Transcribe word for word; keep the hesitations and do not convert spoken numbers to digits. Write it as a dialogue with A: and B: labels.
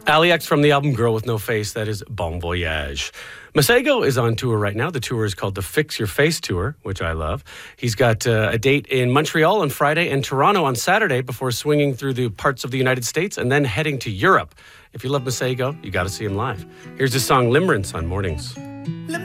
A: Ali X from the album Girl with No Face, that is Bon Voyage. Masego is on tour right now. The tour is called the Fix Your Face Tour, which I love. He's got uh, a date in Montreal on Friday and Toronto on Saturday before swinging through the parts of the United States and then heading to Europe. If you love Masego, you got to see him live. Here's his song Limerence on Mornings.